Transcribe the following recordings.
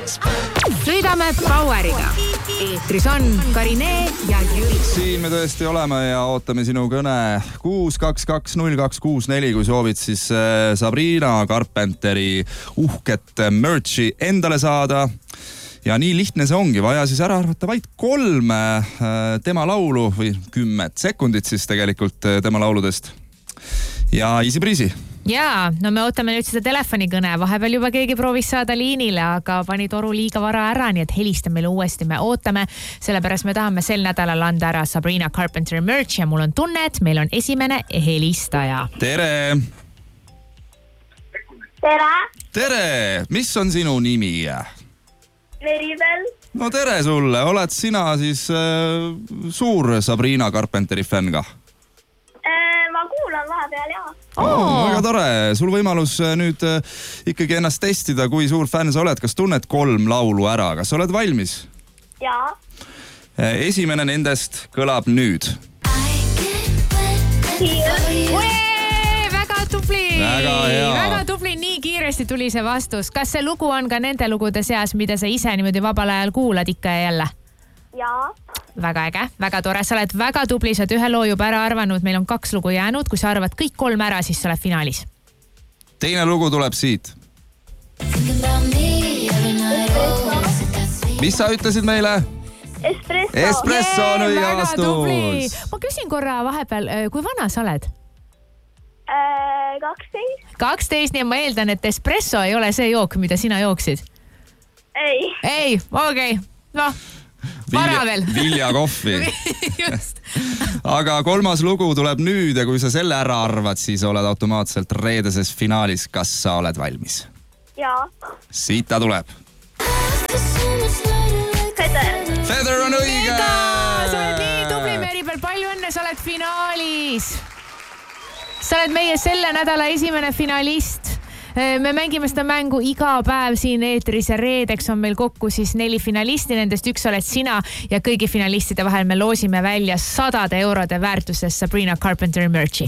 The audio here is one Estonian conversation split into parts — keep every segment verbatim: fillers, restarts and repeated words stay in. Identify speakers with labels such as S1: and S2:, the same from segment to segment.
S1: Sõidame Poweriga. Eetris on Karine ja Jüri.
S2: Siin me tõesti oleme ja ootame sinu kõne kuus kaks kaks null kaks kuus neli, kui soovid siis Sabrina Carpenteri uhket merchi endale saada. Ja nii lihtne see ongi, vaja siis ära arvata vaid kolm tema laulu või kümmet sekundit siis tegelikult tema lauludest. Ja easy breezy.
S1: Jaa, no me ootame nüüd seda telefonikõne. Vahepeal juba keegi proovis saada liinile, aga pani toru liiga vara ära, nii et helista meile uuesti. Me ootame, sellepärast me tahame sel nädalal anda ära Sabrina Carpenteri merch ja mul on tunne, et meil on esimene helistaja.
S2: Tere!
S3: Tere!
S2: Tere! Mis on sinu nimi?
S3: Veribel.
S2: No tere sulle! Oled sina siis äh, suur Sabrina Carpenteri fänn ka?
S3: Ma kuulan vahepeal, jah.
S2: Oh, väga tore. Sul võimalus nüüd ikkagi ennast testida, kui suur fänn sa oled. Kas tunned kolm laulu ära? Kas oled valmis?
S3: Jaa.
S2: Esimene nendest kõlab nüüd.
S1: Uee, väga tubli.
S2: Väga hea.
S1: Väga tubli, nii kiiresti tuli see vastus. Kas see lugu on ka nende lugude seas, mida sa ise niimoodi vabal ajal kuulad ikka ja jälle?
S3: Jaa.
S1: Väga äge, väga tore. Sa oled väga tubli, sa oled ühe loo juba ära arvanud. Meil on kaks lugu jäänud. Kui sa arvad kõik kolm ära, siis sa oled finaalis.
S2: Teine lugu tuleb siit. Mis sa ütlesid meile?
S3: Espresso.
S2: Espresso on õige vastus.
S1: Ma küsin korra vahepeal, kui vana sa oled?
S3: kaksteist.
S1: kaksteist, nii ma eeldan, et espresso ei ole see jook, mida sina jooksid.
S3: Ei.
S1: Ei, okei. Okay. No, vara veel.
S2: Viljakohvi.
S1: Just.
S2: Aga kolmas lugu tuleb nüüd ja kui sa selle ära arvad, siis oled automaatselt reedeses finaalis. Kas sa oled valmis?
S3: Jaa.
S2: Siit ta tuleb.
S3: Feather.
S2: Feather on õige!
S1: Sa oled nii tubli, Meribel. Palju õnne, sa oled finaalis. Sa oled meie selle nädala esimene finalist. Me mängime seda mängu iga päev siin eetris ja reedeks on meil kokku siis neli finalisti, nendest üks oled sina ja kõigi finalistide vahel me loosime välja sadade eurode väärtuses Sabrina Carpenteri merchi.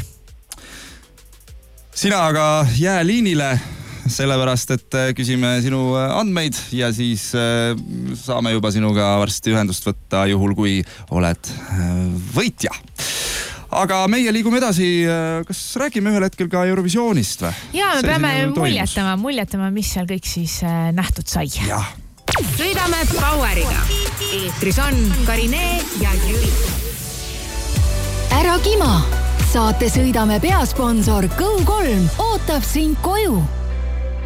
S2: Sina aga jää liinile, sellepärast et küsime sinu andmeid ja siis saame juba sinuga varsti ühendust võtta juhul, kui oled võitja. Aga meie liigume edasi, kas räägime ühel hetkel ka Eurovisioonist või?
S1: Jaa, me peame muljetama, muljetama, mis seal kõik siis nähtud sai.
S2: Jah.
S1: Sõidame Poweriga. Eetris on Karine ja Jüri.
S4: Ära kima! Saate Sõidame peasponsor Go kolm ootab sind koju.